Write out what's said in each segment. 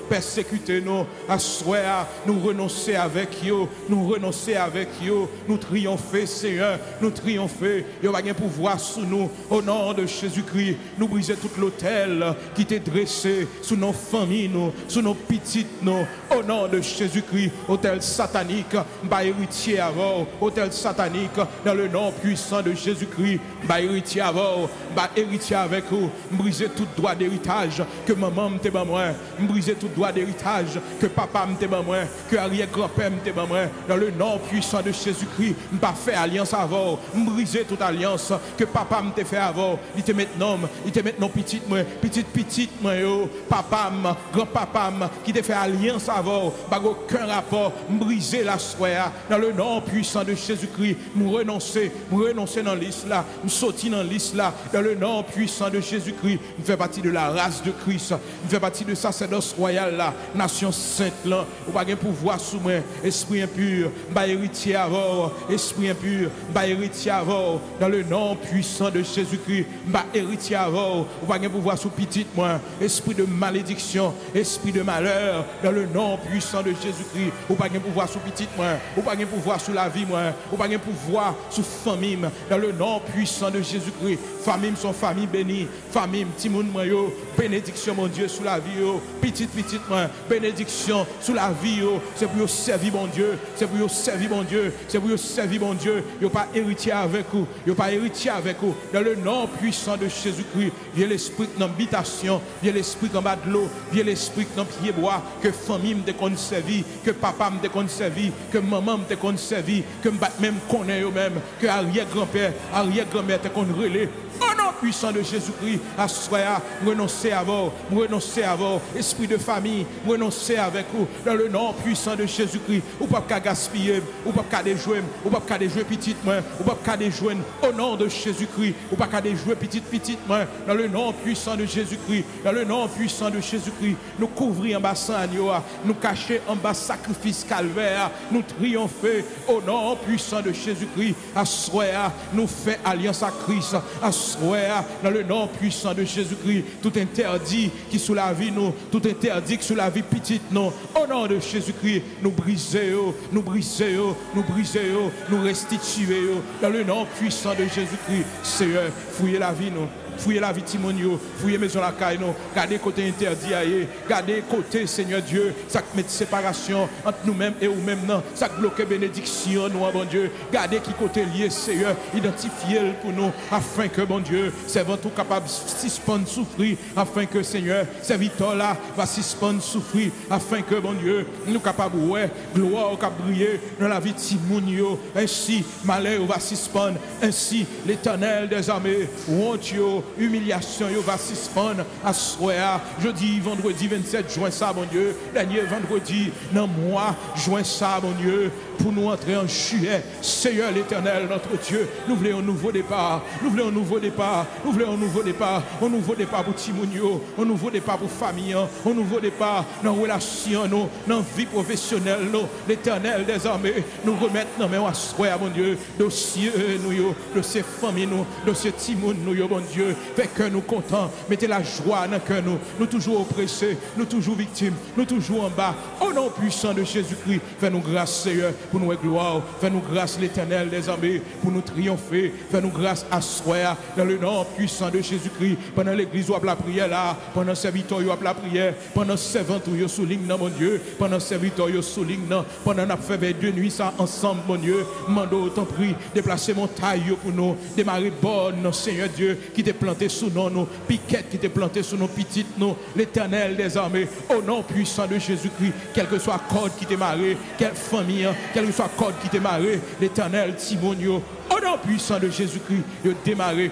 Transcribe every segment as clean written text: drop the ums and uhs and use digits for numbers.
persécuter nous. À soir, nous renoncer avec eux, nous renoncer avec eux, nous triompher, Seigneur, nous triompher. Il y a un pouvoir sous nous, au nom de Jésus-Christ. Nous briser tout l'autel qui t'est dressé sous nos familles, nous, sous nos petites, nous, au nom de Jésus-Christ. Autel satanique, bah héritier avant, autel satanique, dans le nom puissant de Jésus-Christ, bah héritier avant, bah héritier avec vous, briser tout droit d'héritage que maman m'te ban moi, briser tout droit d'héritage que papa m'te ban moi, que arrière-grand-père m'te ban moi, dans le nom puissant de Jésus-Christ, m'pas fait alliance avant, briser toute alliance que papa m'te fait avant, il te maintenant petite moi yo, papa grand-papa qui te fait alliance avant, pas aucun rapport, briser la soie dans le nom puissant de Jésus-Christ, nous renoncer dans liste là, nous sortir dans liste là, dans le nom puissant de Jésus-Christ, nous fait partie de la race de Christ, nous fait partie de sacerdoce royal là, nation sainte là, ou pas de pouvoir sous moi, esprit impur, bah héritier avant, esprit impur, bah héritier avant, dans le nom puissant de Jésus-Christ, bah héritier avant, ou pas de pouvoir sous petite moi, esprit de malédiction, esprit de malheur, dans le nom puissant de Jésus-Christ, ou pas de pouvoir sous petite moi, ou pas de pouvoir sous la vie moi, ou pas de pouvoir sous famille, dans le nom puissant de Jésus-Christ, famille sont famille bénie, famille petit monde moi yo, bénédiction mon Dieu sous la vie yo, petite moi, bénédiction sous la vie yo, c'est pour servir mon Dieu, c'est pour servir mon Dieu, c'est pour servir mon Dieu, yo pas héritier avec vous, yo pas héritier avec vous, dans le nom puissant de Jésus-Christ, viens l'esprit dans l'habitation, viens l'esprit en bas de l'eau, viens l'esprit dans pied bois, que famille me conservi, que papa me conservi, que maman me conservi, que même connaît eux même, que arrière-grand-père, arrière-grand-mère te connaît relais. Au nom puissant de Jésus-Christ, à soir, renoncer à vous, esprit de famille, renoncer avec vous, dans le nom puissant de Jésus-Christ, ou pas qu'à gaspiller, ou pas qu'à déjouer, ou pas qu'à déjouer petite main, ou pas qu'à déjouer au nom de Jésus-Christ, ou pas qu'à déjouer petite main, dans le nom puissant de Jésus-Christ, dans le nom puissant de Jésus-Christ, nous couvrir en bas sans agneau, nous cacher en bas sacrifice calvaire, nous triompher au nom puissant de Jésus-Christ, à soir, nous fait alliance à Christ, à soir, dans le nom puissant de Jésus-Christ, tout interdit qui sous la vie nous, tout interdit qui sous la vie petite nous, au nom de Jésus-Christ, nous briser, nous restituer, dans le nom puissant de Jésus-Christ, Seigneur, fouillez la vie nous. Fouillez la vie Timonio, fouillez maison la caille, gardez côté interdit, gardez côté Seigneur Dieu, ça met séparation entre nous-mêmes et nous-mêmes, ça bloque bénédiction, nous, bon Dieu, gardez qui côté lié, Seigneur, identifiez-le pour nous, afin que, bon Dieu, servant tout capable de suspendre souffrir, afin que, Seigneur, serviteur là va suspendre souffrir, afin que, bon Dieu, nous capables, ouais, gloire au cap briller dans la vie Timonio, ainsi, malheur va suspendre, ainsi, l'éternel des armées, Dieu, humiliation, yo va suspendre à soir, jeudi, vendredi 27 juin ça, mon Dieu, dernier vendredi, dans mois, juin ça, mon Dieu, pour nous entrer en juillet, Seigneur l'éternel, notre Dieu, nous voulons un nouveau départ, nous voulons un nouveau départ, nous voulons un nouveau départ, un nouveau départ pour Timounio, un nouveau départ pour famille, un nouveau départ dans la relation, dans la vie professionnelle, l'éternel des armées, nous remettre dans mes soir, mon Dieu, dossier nous, dossier famille nous, dossier Timoun nous, mon Dieu, fait que nous contents, mettez la joie dans le cœur nous toujours oppressés, nous toujours victimes, nous toujours en bas, au nom puissant de Jésus-Christ, fais-nous grâce Seigneur, pour nous gloire, fais-nous grâce l'éternel des armées, pour nous triompher, fais-nous grâce à soir, dans le nom puissant de Jésus-Christ, pendant l'église ou la prière là, pendant serviteur ou la prière, pendant servant ou souligne mon Dieu, pendant serviteur ou souligne, pendant n'a fait 2 nuits ça ensemble mon Dieu, mando t'en prie, déplacer mon taille pour nous, démarrer bonne Seigneur Dieu, qui t'est planté sous nous, piquette qui t'est planté sous nos petites nous, l'éternel des armées, au nom puissant de Jésus-Christ, quel que soit code qui t'est marré, quelle famille, quel que soit code qui t'est marré, l'éternel Timonio, au nom puissant de Jésus-Christ, de démarrer,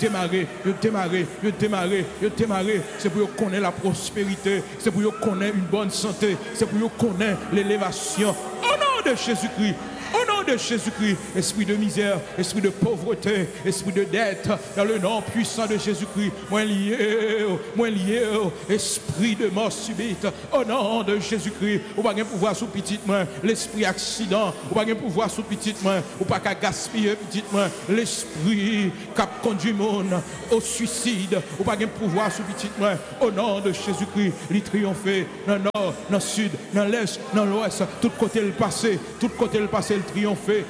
c'est pour qu'on ait la prospérité, c'est pour qu'on ait une bonne santé, c'est pour qu'on ait l'élévation, au nom de Jésus-Christ, au nom de Jésus-Christ, esprit de misère, esprit de pauvreté, esprit de dette, dans le nom puissant de Jésus-Christ, moins lié, esprit de mort subite, au nom de Jésus-Christ, ou pas de pouvoir sous petite main, l'esprit accident, ou pas de pouvoir sous petite main, ou pas qu'à gaspiller petite main, l'esprit qui conduit monde au suicide, ou pas de pouvoir sous petite main, au nom de Jésus-Christ, il triompher dans le nord, dans le sud, dans l'est, dans l'ouest, tout côté le passé, il triompher,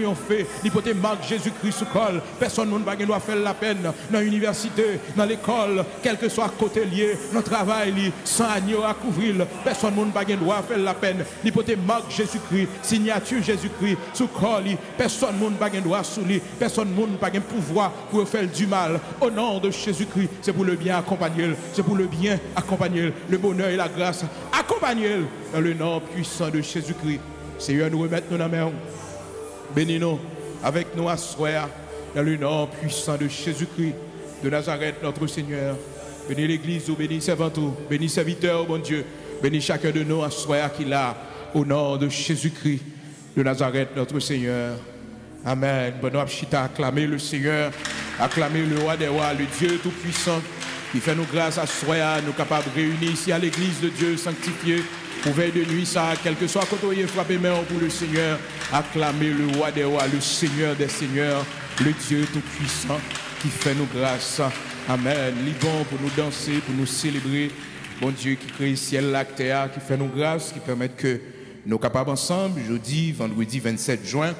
il peut marque Jésus-Christ sous col, personne ne doit faire la peine, dans l'université, dans l'école, quel que soit côté lié, dans le travail, sans agneau à couvrir, personne ne doit faire la peine, il peut marque Jésus-Christ, signature Jésus-Christ sous col, personne ne doit sous lui, personne ne pas pouvoir pour faire du mal, au nom de Jésus-Christ, c'est pour le bien accompagner, c'est pour le bien accompagner, le bonheur et la grâce accompagner dans le nom puissant de Jésus-Christ. Seigneur, nous remettons nos mains. Bénis-nous avec nous à soir dans le nom puissant de Jésus-Christ de Nazareth, notre Seigneur. Bénis l'Église, bénis servants, bénis serviteurs, bon Dieu. Bénis chacun de nous à soir qui l'a au nom de Jésus-Christ de Nazareth, notre Seigneur. Amen. Bon, acclamer le Seigneur, acclamer le roi des rois, le Dieu tout-puissant qui fait nous grâce à soir, nous capables de réunir ici à l'église de Dieu sanctifiée. Pour veille de nuit, ça, quel que soit quand on y est frappé main pour le Seigneur, acclamer le roi des rois, le Seigneur des seigneurs, le Dieu tout-puissant qui fait nous grâce. Amen. Liban pour nous danser, pour nous célébrer. Bon Dieu qui crée le ciel, la terre, qui fait nous grâce, qui permet que nous capables ensemble, jeudi, vendredi 27 juin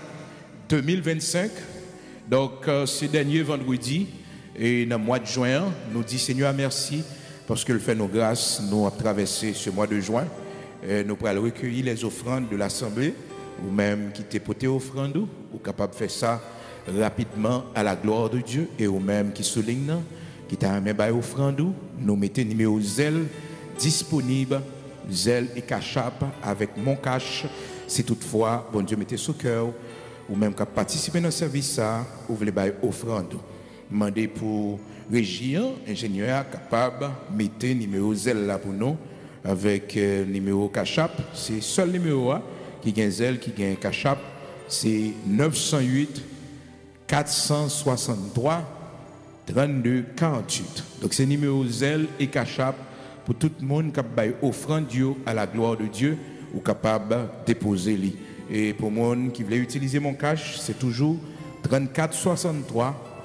2025. Donc, ce dernier vendredi, et dans le mois de juin, nous disons Seigneur merci parce qu'il fait nos grâces, nous avons traversé ce mois de juin. Nous pourrons recueillir les offrandes de l'Assemblée, ou même qui t'es porté offrande, ou capable de faire ça rapidement à la gloire de Dieu, et ou même qui souligne, qui t'a amené à offrande, nous mettons numéro zèle disponible, zèle et cachap avec mon cash, si toutefois, bon Dieu, mettez sous cœur, ou même qui participer dans le service, ça, ou voulez bailler offrande. Demandez pour Régien, ingénieur capable, mettez numéro zèle là pour nous, avec numéro cachap, c'est le seul numéro qui gagne zèle, qui gagne cachap, c'est 908 463 32 48. Donc c'est numéro zèle et cachap pour tout le monde qui a offrande Dieu à la gloire de Dieu ou capable de déposer lui. Et pour le monde qui voulait utiliser mon cash, c'est toujours 34 63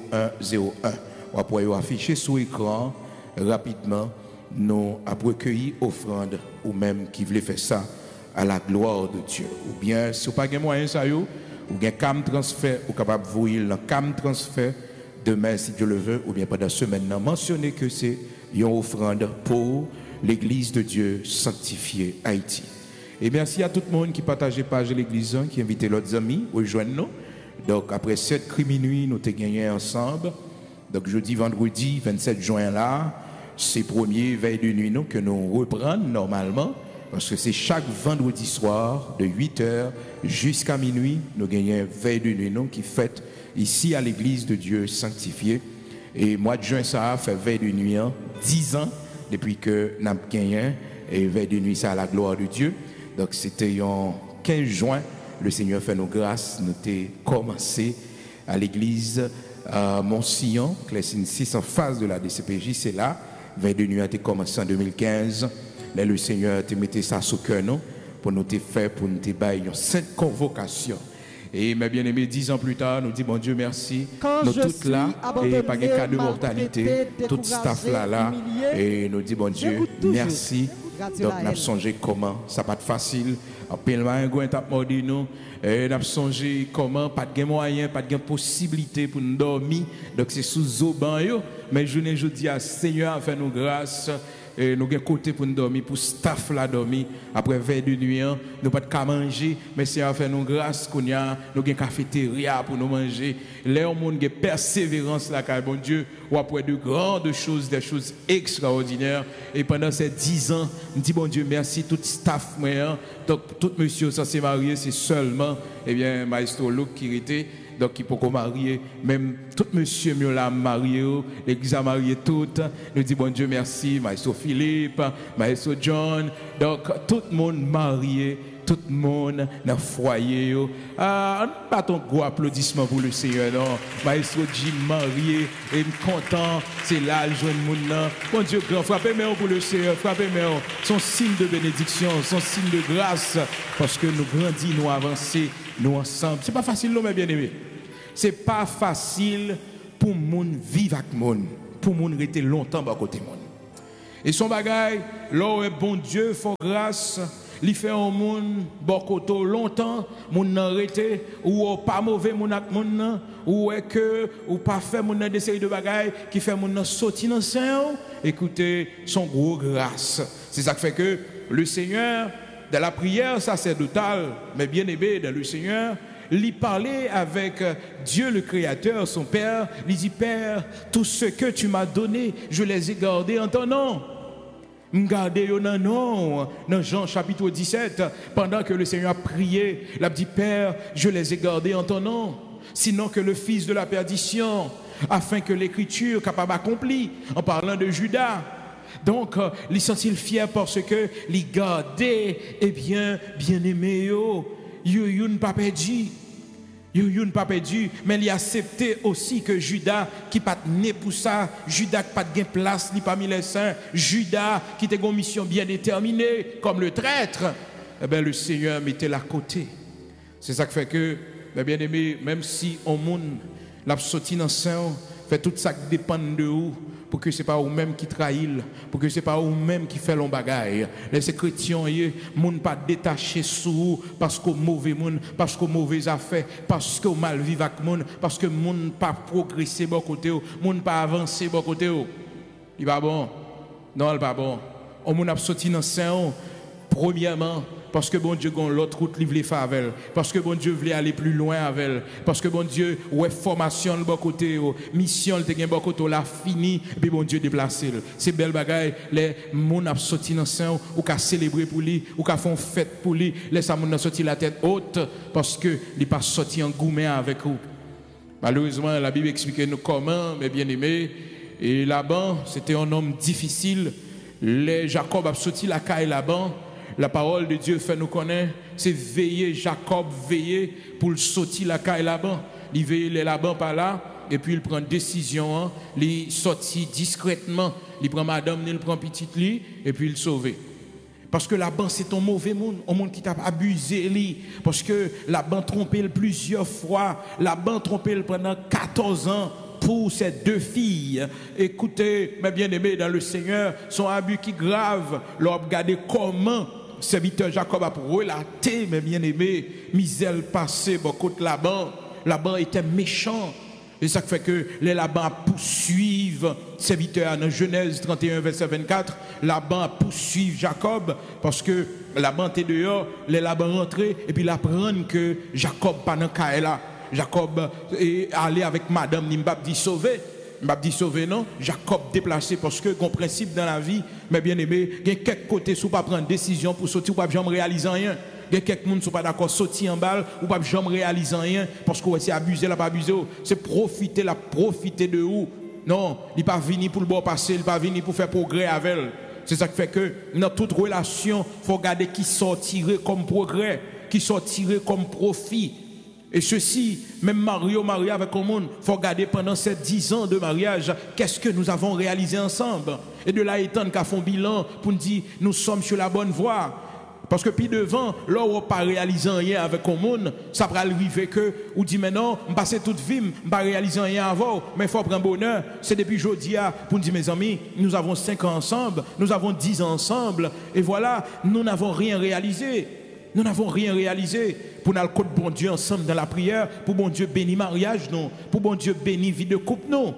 0101. On va pouvoir afficher sur l'écran rapidement. Nous avons recueilli offrande ou même qui voulait faire ça à la gloire de Dieu. Ou bien, si vous n'avez pas de moyens, ou bien cam transfert, ou capable de vous le cam transfert demain, si Dieu le veut, ou bien pendant la semaine, mentionnez que c'est une offrande pour l'Église de Dieu sanctifiée Haïti. Et merci à tout le monde qui partage page de l'Église, qui invite leurs amis, rejoignez nous. Donc, après 7 cris minuit, nous avons gagné ensemble. Donc, jeudi, vendredi, 27 juin là, c'est premier veille de nuit nous, que nous reprenons normalement, parce que c'est chaque vendredi soir, de 8h jusqu'à minuit, nous gagnons veille de nuit nous, qui fête ici à l'église de Dieu sanctifiée. Et mois de juin, ça a fait veille de nuit, 10 ans, depuis que nous avons gagné, et veille de nuit, ça a la gloire de Dieu. Donc, c'était en 15 juin, le Seigneur fait nos grâces, nous avons commencé à l'église Mont-Sillon, Clessine 6 en face de la DCPJ, c'est là. Veille de nuit a été commencé en 2015. Là, le Seigneur a mis ça sous cœur nous pour nous faire, pour nous faire une sainte convocation. Et mes bien-aimés, 10 ans plus tard, nous disons, bon Dieu, merci. Nous toutes là, et pas de cas de mortalité, tout staff là, et nous disons, bon Dieu, merci. Donc, nous avons songé comment, ça n'a pas de facile. En pile, un gouin tape mordi nous. Et nous avons songé comment, pas de moyen, pas de possibilité pour nous dormir. Donc, c'est sous auban. Mais je dis à Seigneur, fait nous grâce. Et nous avons côté pour nous dormir, pour staff là dormir. Après veille de nuit, nous pas de quoi manger. Mais Seigneur, fait nous grâce qu'on a, nous avons cafétéria pour nous manger. Là, on a persévérance là, car bon Dieu, ou après de grandes choses, des choses extraordinaires. Et pendant ces 10 ans, nous disons, bon Dieu, merci, tout staff, donc tout monsieur, ça s'est marié, c'est seulement, eh bien, Maestro Luc qui était. Donc, il peut marier, même tout monsieur mieux l'a marié, l'église a marié tout. Nous disons, bon Dieu, merci, Maestro Philippe, Maestro John. Donc, tout le monde marié tout le monde dans le foyer. Pas ton gros applaudissement pour le Seigneur, non. Maestro Jim Marie, et content, c'est là, le jeune monde. Mon Dieu, grand, frappez-moi pour le Seigneur, frappez-moi. Son signe de bénédiction, son signe de grâce, parce que nous grandissons, nous avançons, nous ensemble. C'est pas facile, non, mes bien-aimés. C'est pas facile pour moun vivre avec moun, pour moun rester longtemps à côté moun. Et son bagage, là où bon Dieu fait grâce, il fait un monde bon côté longtemps, moun nan rete ou pas mauvais moun ak moun nan, ou est que ou pas fait moun nan des séries de bagages qui fait moun nan sorti dans sein. Écoutez, son gros grâce. C'est ça qui fait que le Seigneur dans la prière sacerdotale, mais bien aimé dans le Seigneur, il parlait avec Dieu le Créateur, son Père. Il dit, Père, tout ce que tu m'as donné, je les ai gardés en ton nom. M'gardez non, non. Dans Jean chapitre 17, pendant que le Seigneur a prié, il a dit, Père, je les ai gardés en ton nom. Sinon que le fils de la perdition, afin que l'écriture capable accomplie, en parlant de Judas. Donc, il sentit fier parce que il gardait, eh bien aimé, yo n'a pas perdu. Yo n'a pas perdu, mais il a accepté aussi que Judas, qui pas né pour ça, Judas qui pas de place ni parmi les saints, Judas qui était une mission bien déterminée, comme le traître, eh bien le Seigneur mettait à côté. C'est ça qui fait que, bien aimé, même si on monde l'a sorti dans le sein, fait tout ça qui dépend de vous, pour que ce n'est pas vous-même qui trahit, pour que ce n'est pas vous-même qui fait l'on bagaille. Les chrétiens, moun pas détaché sous parce que mauvais monde, parce que mauvais affaires, parce que mal vivre avec monde, parce que moun pas progresser bon côté, moun pas avancer bon côté. Il pas bon. Non, il pas bon. On moun a sorti dans sein premièrement parce que bon Dieu gon l'autre route livre les favel, parce que bon Dieu voulait aller plus loin avec elle, parce que bon Dieu ouais formation le bon côté, mission le te gen bon côté la fini et puis bon Dieu déplacer. C'est belle bagaille les moun a sorti dans sein ou ka célébrer pour lui ou ka font fête pour lui, laisse ça moun a sorti la tête haute parce que il pas sorti en gourmet avec vous. Malheureusement la Bible explique nous comment, mes bien-aimés, et Laban c'était un homme difficile. Les Jacob a sorti la caille Laban. La parole de Dieu fait nous connaître, c'est veiller, Jacob veiller pour le sortir la caille Laban. Il veille les Laban par là, et puis il prend décision, hein, il sortit discrètement, il prend madame, il prend petite lit, et puis il sauve. Parce que Laban c'est un mauvais monde, un monde qui t'a abusé lui, parce que Laban trompé plusieurs fois, Laban trompé pendant 14 ans. Pour ces deux filles, écoutez, mes bien-aimés dans le Seigneur, son abus qui grave, leur regarder comment serviteur Jacob a relaté, mes bien-aimés, misère passée, beaucoup de Laban était méchant. Et ça fait que les Laban poursuivent serviteur dans Genèse 31, verset 24, Laban poursuivent Jacob parce que Laban était dehors, les Laban rentrés et puis il apprend que Jacob pas dans Kaela. Jacob est allé avec madame Nimbab dit sauvé. Mbab dit sauvé non. Jacob déplacé parce que un principe dans la vie, mais bien aimé, il y a quelques côtés sous pas prendre décision pour sortir ou pas jamais réaliser rien. Il y a quelques monde sont pas d'accord sortir en balle ou pas jamais réaliser rien parce que c'est abusé là pas abusé, c'est profiter de où. Non, il pas venir pour le bon passer, il pas venir pour faire progrès avec elle. C'est ça qui fait que dans toute relation, faut regarder qui sortirait comme progrès, qui sortirait comme profit. Et ceci, même marié avec le monde, il faut regarder pendant ces 10 ans de mariage, qu'est-ce que nous avons réalisé ensemble. Et de là, étant qu'à font bilan pour nous dire, nous sommes sur la bonne voie. Parce que puis devant, là où on n'a pas réalisé rien avec le monde, ça va arriver que, ou dit maintenant, je passe toute vie, je n'ai pas réalisé rien avant, mais il faut prendre bonheur. C'est depuis aujourd'hui pour nous dire, mes amis, nous avons 5 ans ensemble, nous avons 10 ans ensemble, et voilà, nous n'avons rien réalisé. Nous n'avons rien réalisé pour nous côté bon Dieu ensemble dans la prière, pour bon Dieu bénir mariage, non, pour bon Dieu bénir vie de couple, non.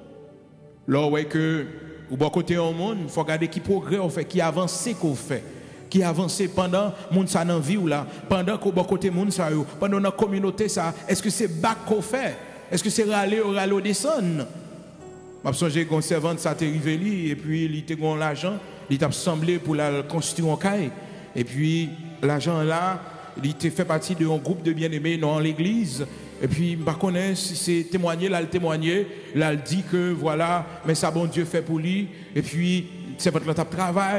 Là, ouais, que, au bon côté au monde, il faut regarder qui progrès on fait, qui avance qu'on fait. Qui avance pendant moun sa nan vie ou là, pendant qu'au bon côté moun sa yo, pendant la communauté ça, est-ce que c'est bac qu'on fait? Est-ce que c'est râler ou râler descendre? M'a songé qu'on servante ça t'est arrivé li et puis il était gon l'argent, il t'a semblé pour la construire en caille et puis l'argent là, il était fait partie d'un groupe de bien-aimés dans l'église et puis je connais si c'est témoigné là, le témoigner, là il dit que voilà, mais ça bon Dieu fait pour lui et puis c'est votre travail.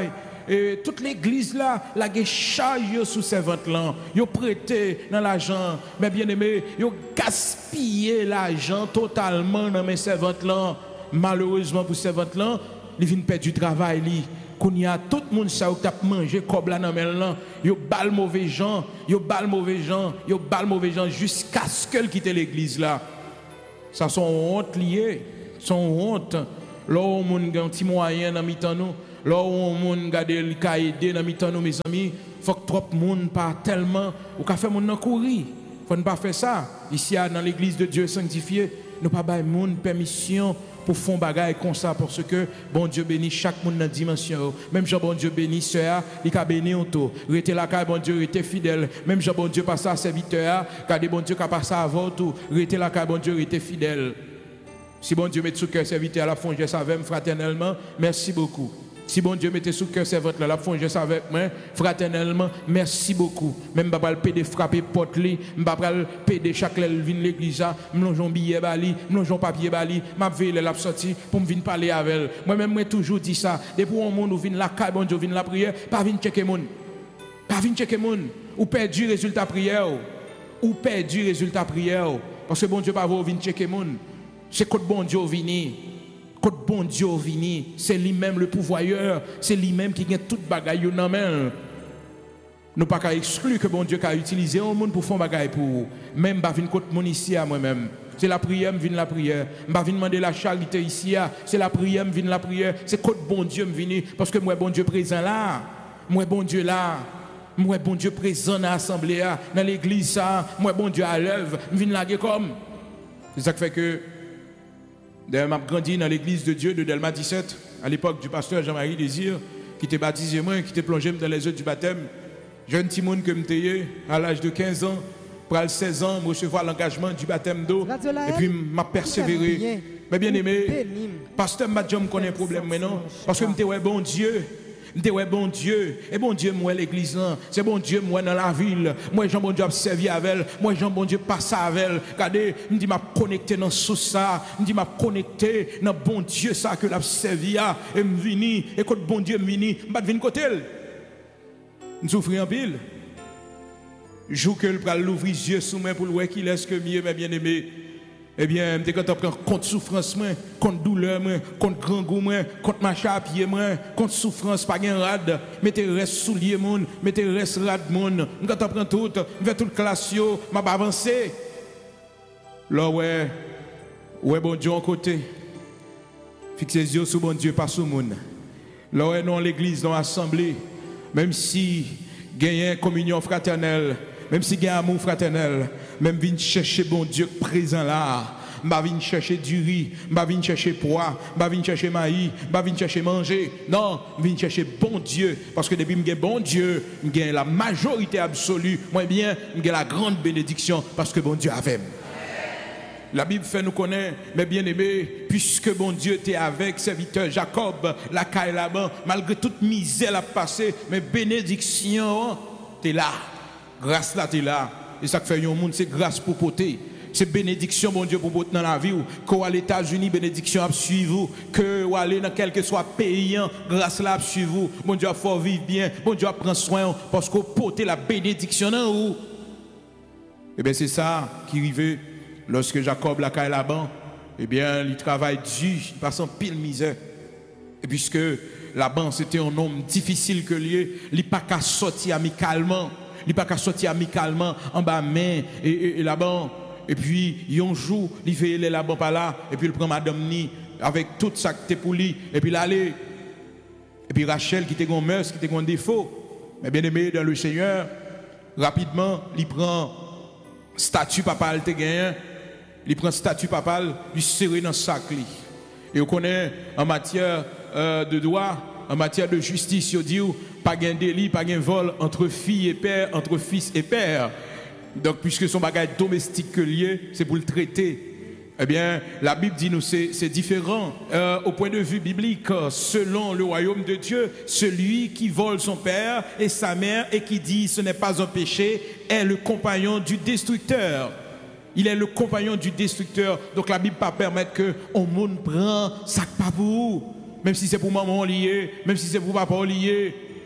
Et toute l'église là, la charge sous servante là, yo prêté dans l'argent, mais bien aimé, yo gaspillé l'argent totalement dans mes servantes là. Malheureusement pour servante là, il vient perdre du travail li. Qu'on y a tout le monde ça qui a mangé comme là dans là, yo bal mauvais gens, yo bal mauvais gens jusqu'à ce qu'elle quitte l'église là. Ça sont honte liées, sont honte. Là où on a un petit moyen dans mi-temps nous, là où on a aider dans mi-temps nous mes amis, faut que trop de monde pas tellement ou qu'a fait monde nan courir. Faut ne pas faire ça. Ici dans l'église de Dieu sanctifié, nous pas bailler monde permission pour faire bagaille comme ça parce que bon Dieu bénit chaque monde dans dimension. Même Jean bon Dieu bénit sœur, il a béni on tout. Rester là car bon Dieu était fidèle. Même Jean bon Dieu passe à serviteur, car bon Dieu qui passe avant tout. Rester là car bon Dieu était fidèle. Si bon Dieu met sous cœur serviteur la fond geste avec fraternellement, merci beaucoup. Si bon Dieu mette sous cœur serviteur la fond geste avec moi fraternellement, merci beaucoup. Même pas le pédé frapper porte li, pas le pédé chaque lèl vinn l'église là, m'lonjon billet bali, m'lonjon papier bali, m'a veille l'a sorti pour me venir parler avec elle. Moi même moi toujours dit ça, depuis un monde où vinn la caille bon Dieu vinn la prière, pas vinn checker monde. Pas vinn checker monde ou perdu résultat prière ou perdu résultat prière parce que bon Dieu pas vinn checker monde. C'est que bon Dieu vini. Quand bon Dieu vini, c'est lui-même le pouvoyeur, c'est lui-même qui gagne toute bagaille dans main. Nous pas qu'à exclure que bon Dieu a utilisé un monde pour faire bagaille pour même pas venir côté mon ici à moi-même. C'est la prière, me vient la prière. Pas venir demander la charité ici c'est la prière, me vient la prière. C'est côté bon Dieu me vini parce que moi bon Dieu présent là. Moi bon Dieu là. Moi bon Dieu présent dans l'assemblée dans l'église ça. Moi bon Dieu à l'œuvre, me vient là comme. C'est ça qui fait que d'ailleurs, j'ai grandi dans l'église de Dieu de Delma 17, à l'époque du pasteur Jean-Marie Désir, qui était baptisé moi, qui était plongé dans les eaux du baptême. Jeune petit monde que j'étais à l'âge de 15 ans, pour 16 ans, je recevoir l'engagement du baptême d'eau. Et puis, m'a persévéré. Mais bien aimé, pasteur m'a dit que je connais un problème maintenant. Parce que je me bon Dieu. Ouais, bon Dieu, et bon Dieu, moi, l'église, c'est bon Dieu, moi, dans la ville, moi, Jean, bon Dieu, servi avec elle, moi, Jean, bon Dieu, passe avec elle, regardez, je dis, m'a connecté dans sous ça, je dis, m'a connecté dans bon Dieu, ça, que l'a servi, et me vini, et quand bon Dieu me vini, je vais venir côté elle. Je souffre en pile. Je joue que le bras l'ouvrir les yeux sous moi pour le voir qu'il est ce que mieux, mes bien-aimés. Eh bien, je quand on prend contre souffrance, contre douleur, contre grand goût, contre machin à pied, contre souffrance, pas gain rad, mettez reste soulier, mettez reste rad, quand on prend tout, je vais tout le classe, je vais avancer. Là, ouais, bon Dieu en côté. Fixez les yeux sur bon Dieu, pas sur le monde. Là, ouais, dans l'église, dans l'assemblée, même si il y a une communion fraternelle, même si il y a un amour fraternel, même vient chercher bon Dieu présent là, m'a vient chercher du riz, m'a vient chercher pois, m'a vient chercher maïs, m'a vient chercher manger. Non, vient chercher bon Dieu parce que depuis que bon Dieu, j'ai la majorité absolue, moi bien, j'ai la grande bénédiction parce que bon Dieu avait. La Bible fait nous connaître, mais bien aimé, puisque bon Dieu t'es avec serviteur Jacob, la caille là-bas, malgré toute misère à passer, mais bénédiction, t'es là. Grâce là, t'es là. Et ça fait un monde, c'est grâce pour porter. C'est bénédiction, bon Dieu, pour porter dans la vie. Quand à les États-Unis, bénédiction à suivre. Que vous allez dans quel que soit pays, grâce là à suivre. Bon Dieu, il faut vivre bien. Bon Dieu, prendre soin. Parce que porter la bénédiction dans vous. Et bien, c'est ça qui arrivait lorsque Jacob la caille là-bas. Eh bien, il travaille dur, il passe en pile misère. Et puisque là-bas, c'était un homme difficile que lui, il n'a pas qu'à sortir amicalement. Il n'a pas qu'à sortir amicalement en bas main et là-bas. Et puis, un jour, il fait aller là-bas par là. Et puis, il prend Madame Ni avec tout ça qui était pour lui. Et puis, il allait. Et puis, Rachel qui était un mœurs, qui était un défaut. Mais bien aimé dans le Seigneur, rapidement, il prend statut papal, il prend statut papal, il serre dans le sac. Et on connaît en matière de droit, en matière de justice, il dit pas de délit, pas de vol entre filles et père, entre fils et père. Donc, puisque son bagage domestique que lié, c'est pour le traiter. Eh bien, la Bible dit nous c'est différent au point de vue biblique. Selon le royaume de Dieu, celui qui vole son père et sa mère et qui dit ce n'est pas un péché est le compagnon du destructeur. Il est le compagnon du destructeur. Donc la Bible ne peut pas permettre que on monde prend ça pas pour vous. Même si c'est pour maman lié, même si c'est pour papa lié.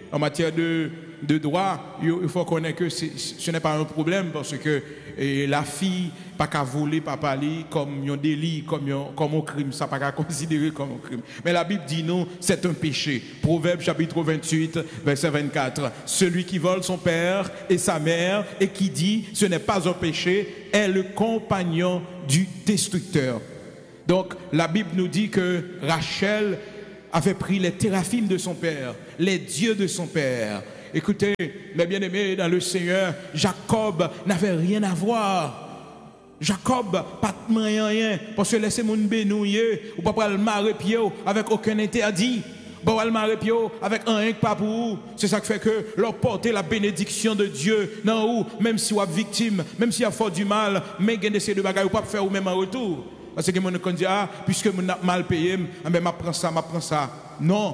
en matière de droit, il faut connaître que ce n'est pas un problème parce que la fille pas qu'à voler papa li comme un délit, comme un crime, ça pas qu'à considérer comme un crime. Mais la Bible dit non, c'est un péché. Proverbe chapitre 28, verset 24. Celui qui vole son père et sa mère et qui dit ce n'est pas un péché est le compagnon du destructeur. Donc la Bible nous dit que Rachel avait pris les téraphimes de son père, les dieux de son père. Écoutez, mes bien-aimés dans le Seigneur, Jacob n'avait rien à voir. Jacob, pas de rien, parce que laissez mon bénouiller, ou pas le marrer pied avec aucun interdit. Bon, le marrer pied avec un rien pas pour vous. C'est ça qui fait que leur porter la bénédiction de Dieu, non ou même si vous êtes victime, même si vous avez fait du mal, mais vous avez de bagages, vous pas faire ou même en retour. Parce que mon dit puisque mon a mal payé, mais m'apprend ça. Non.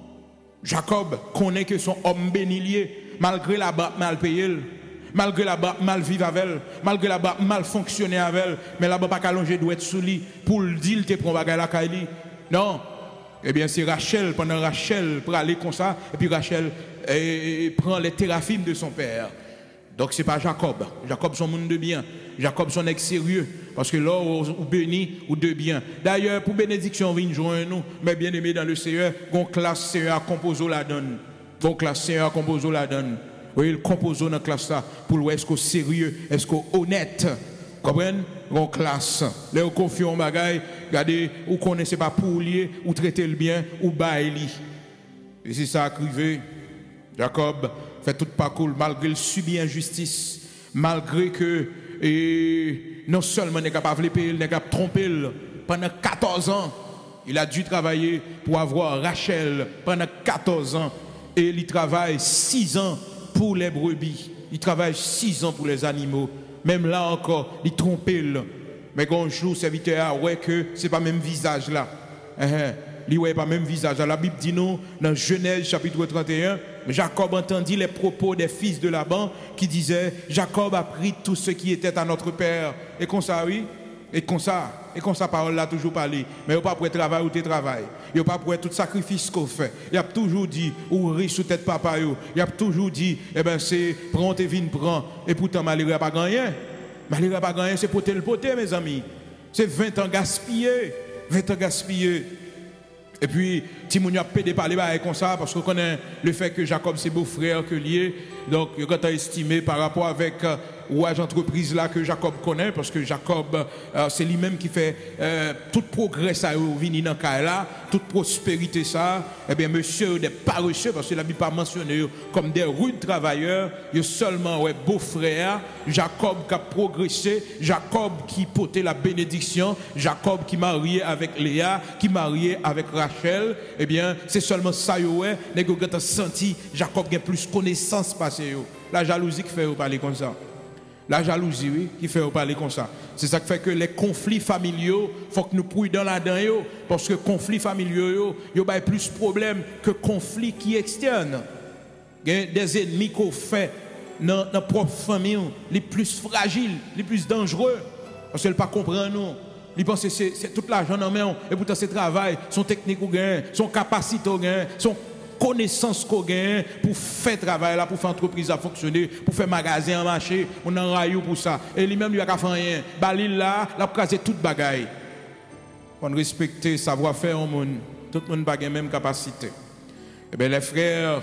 Jacob connaît que son homme béni malgré la bas mal payé, malgré la bas mal vivre avec elle, malgré la bas mal fonctionner avec elle, mais la bas pas allongé doit être sous lui pour le dire te prend bagay la caille. Non. Eh bien c'est Rachel pendant Rachel pour aller comme ça et puis Rachel prend les téraphimes de son père. Donc c'est pas Jacob. Jacob son monde de bien. Jacob son ex sérieux parce que là ou béni ou de bien. D'ailleurs pour bénédiction vient joindre nous, mais bien aimé dans le Seigneur, gon classe Seigneur composo la donne. Gon classe Seigneur composo la donne. Oui, il compose dans classe ça pour voir est-ce qu'on sérieux, est-ce qu'on honnête. Comprenez? Gon classe. Là on confie en bagaille, regardez ou connaissez pas pour lier ou traiter le bien ou baili. Et c'est ça arrivé. Jacob fait tout parcours malgré le subir injustice, malgré que non seulement n'est capable de payer, n'est capable de tromper pendant 14 ans. Il a dû travailler pour avoir Rachel pendant 14 ans et il travaille 6 ans pour les brebis. Il travaille 6 ans pour les animaux. Même là encore, il trompe. Mais quand un jour, serviteur, ouais que c'est pas le même visage là. Il n'y a pas le même visage. La Bible dit nous, dans Genèse chapitre 31, Jacob entendit les propos des fils de Laban qui disaient Jacob a pris tout ce qui était à notre père. Et comme ça, oui. Et comme ça, parole là toujours parlé. Mais il n'y a pas pour travail ou tes travail. Il n'y a pas pour tout sacrifice qu'on fait. Il a toujours dit, ou riche sous tête papa. Il a toujours dit, eh ben c'est prends tes vins, prends. Et pourtant, malheureux n'a pas gagné. Malheureux n'a pas gagné, c'est poter le poter, mes amis. C'est 20 ans gaspillés. 20 ans gaspillés. Et puis, Timoun a pédé par les bails comme ça, parce qu'on connaît le fait que Jacob c'est beau-frère que lié. Donc, il a estimé par rapport avec ouage entreprise là que Jacob connaît, parce que Jacob, c'est lui-même qui fait tout progrès ça, vini dans là, toute prospérité ça. Eh bien, monsieur des paresseux, parce que la Bible pas mentionné comme des rudes travailleurs, il y a seulement beau-frère, Jacob qui a progressé, Jacob qui portait la bénédiction, Jacob qui marié avec Léa, qui marié avec Rachel. Eh bien, c'est seulement ça, les gens ont senti Jacob a plus connaissance passée. La jalousie qui fait parler comme ça. La jalousie, oui, qui fait parler comme ça. C'est ça qui fait que les conflits familiaux, il faut que nous prudents là-dedans, parce que conflits familiaux, il y a plus de problèmes que conflits qui externes. Il y a des ennemis qu'on fait dans notre propre famille, les plus fragiles, les plus dangereux, parce qu'elle ne pas comprendre nous. Ils pensent que c'est tout l'argent en main, et pourtant c'est travail, son technique ou gain, son capacité ou gain, son connaissance qu'on gagne pour faire travail là, pour faire entreprise à fonctionner, pour faire magasin à marché, on en raille pour ça. Et lui-même, il a qu'à faire rien. Balil là, il a casé toute bagaille. On respecte savoir-faire au monde. Tout le monde n'a pas la même capacité. Eh bien, les frères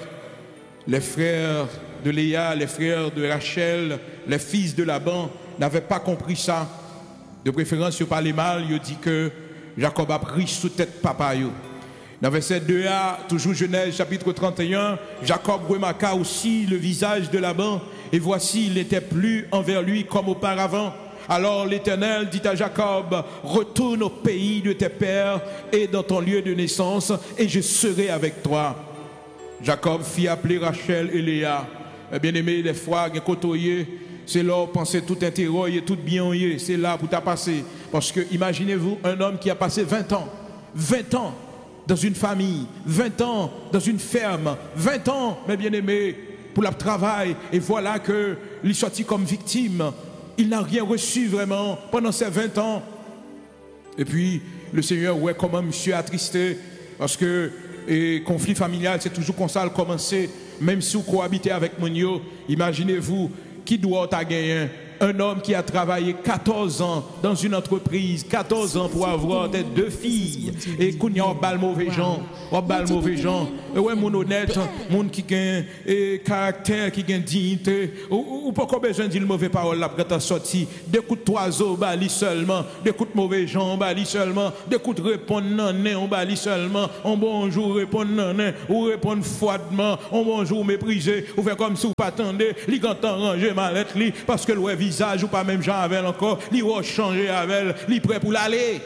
de Léa, les frères de Rachel, les fils de Laban n'avaient pas compris ça. De préférence, ils parlaient mal, ils dit que Jacob a pris sous tête papa. Dans verset 2a, toujours Genèse chapitre 31, Jacob remarqua aussi le visage de Laban, et voici, il n'était plus envers lui comme auparavant. Alors l'Éternel dit à Jacob, retourne au pays de tes pères et dans ton lieu de naissance, et je serai avec toi. Jacob fit appeler Rachel et Léa. Bien-aimés, des fois, c'est là penser tout intérêt, tout bien, c'est là pour t'as passé. Parce que imaginez-vous un homme qui a passé 20 ans dans une famille, 20 ans dans une ferme, 20 ans, mes bien-aimés, pour le travail, et voilà qu'il est sorti comme victime. Il n'a rien reçu vraiment pendant ces 20 ans. Et puis, le Seigneur, comment monsieur attristé, parce que conflit familial, c'est toujours comme ça, commencer. même si vous cohabitez avec mon yo, imaginez-vous qui doit gagner. Un homme qui a travaillé 14 ans dans une entreprise, 14 ans pour avoir des 2 filles. Et qu'on y a bal mauvais gens, mauvais gens. Et ouais, mon honnête, mon qui gagne caractère, qui gagne dignité. Ou pas besoin de dire mauvais parole là pour t'en sortir. Des coups d'oiseau, bali seulement. Des coups de mauvais gens, bali seulement. Des coups de répondre non, on bali seulement. On bonjour, répondre non, ou répondre froidement. On bonjour, méprisé. Ou faire comme si vous pas attendez. Li gantan ranger mallette li parce que le visage ou pas même gens avec encore, li va changer avec, li prêt pour l'aller.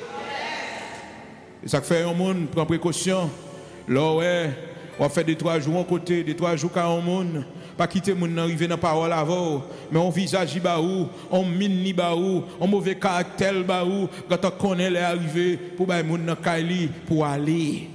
Et ça fait un monde prend précaution. Là ouais, on fait des 3 jours en côté, des 3 jours quand on monde, pas quitter mon arriver dans parole avant, mais on visage baou, on mine ni baou, on mauvais caractère baou, quand on connaît les arriver pour ba moun dans kaili pour aller.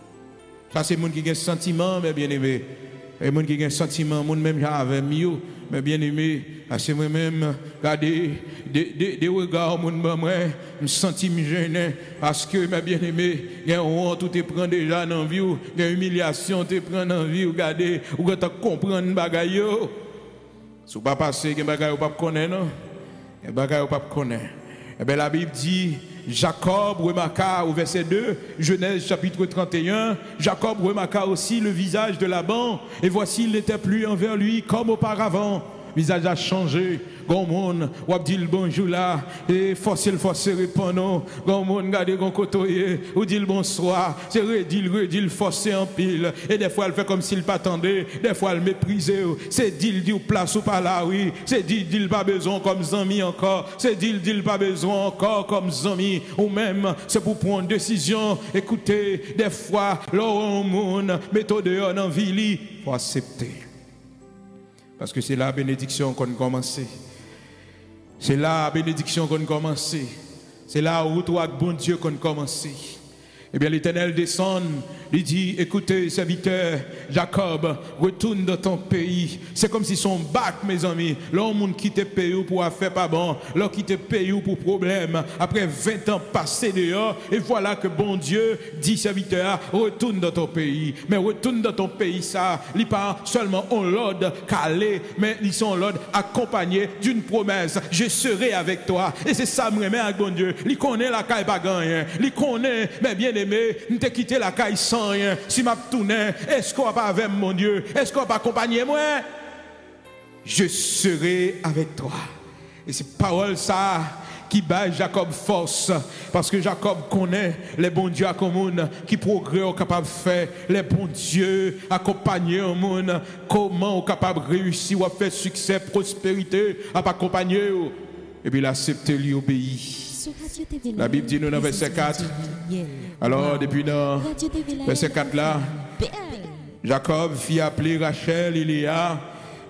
Ça c'est monde qui a sentiment mais bien aimé. Et monde qui a sentiment, monde même j'avais mieux. Mais bien aimé, c'est moi-même, regardez, des regards, moi, je me sens gêné, parce que, mes bien aimé, il y a honte, tout te prend déjà dans la vie, il y a humiliation, te prend dans la vie, regardez, ou quand tu comprends les bagailles, si vous ne pas passer, les bagailles, vous ne pas connaître, non? Les bagailles, vous ne pas connaître. Eh bien, la Bible dit, Jacob remarqua au verset 2, Genèse chapitre 31, Jacob remarqua aussi le visage de Laban, et voici, il n'était plus envers lui comme auparavant. Le visage a changé. Gon monde, ou dit le bonjour là, et forcer répondre. Gon monde, regardez gon côtoyer, ou dit le bonsoir, c'est redit, forcer en pile. Et des fois, elle fait comme s'il pas attendait, des fois, elle méprisait. C'est dit place ou pas là, oui. C'est dit pas besoin comme zami encore. C'est dit pas besoin encore comme zami. Ou même, c'est pour prendre une décision. Écoutez, des fois, l'on monde, méthode en vie, il faut accepter. Parce que c'est la bénédiction qu'on a commencé. C'est la bénédiction qu'on a commencé. C'est là où toi, bon Dieu, qu'on a commencé. Eh bien, l'Éternel descend, il dit, écoutez, serviteur, Jacob, retourne dans ton pays. C'est comme si son bac, mes amis, l'homme qui te paye pour faire pas bon, l'homme qui te paye pour problème, après 20 ans passés dehors, et voilà que bon Dieu dit, serviteur, retourne dans ton pays. Mais retourne dans ton pays, ça, il pas seulement en l'ordre calé, mais ils sont en l'ordre accompagné d'une promesse. Je serai avec toi. Et c'est ça, me remet avec bon Dieu. Il connaît la caille pas gagné. Il connaît, mais bien aimé, nous t'ai quitté la caille sans rien. Si m'a tourné, est-ce qu'on va pas avec mon Dieu? Est-ce qu'on va pas accompagner moi? Je serai avec toi. Et c'est parole ça qui bat Jacob force. Parce que Jacob connaît les bons dieux à monde qui progrès au capable de faire. Les bons dieux accompagner au monde. Comment au capable de réussir ou à faire succès, prospérité, à accompagner. Et puis l'accepter, lui obéir. La Bible dit nous dans verset 4. Alors, depuis dans verset 4 là, Jacob fit appeler Rachel et Léa